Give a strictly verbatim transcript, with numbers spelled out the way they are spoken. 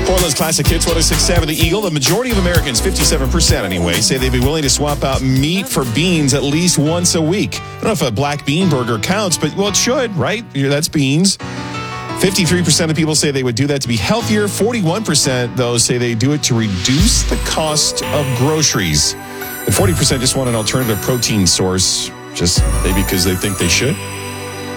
Portland's Classic Hits one oh six point seven The Eagle. The majority of Americans, fifty-seven percent anyway, say they'd be willing to swap out meat for beans at least once a week. I don't know if a black bean burger counts, but, well, it should, right? That's beans. fifty-three percent of people say they would do that to be healthier. forty-one percent, though, say they do it to reduce the cost of groceries. And forty percent just want an alternative protein source, just maybe because they think they should.